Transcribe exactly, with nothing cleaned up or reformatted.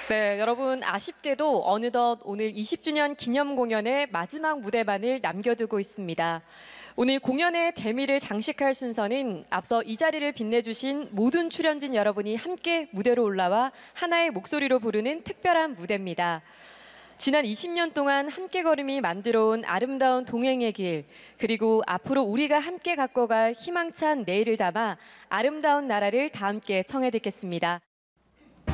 네, 여러분 아쉽게도 어느덧 오늘 이십 주년 기념 공연의 마지막 무대만을 남겨두고 있습니다. 오늘 공연의 대미를 장식할 순서는 앞서 이 자리를 빛내주신 모든 출연진 여러분이 함께 무대로 올라와 하나의 목소리로 부르는 특별한 무대입니다. 지난 이십 년 동안 함께 걸음이 만들어온 아름다운 동행의 길, 그리고 앞으로 우리가 함께 갖고 갈 희망찬 내일을 담아 아름다운 나라를 다 함께 청해 듣겠습니다.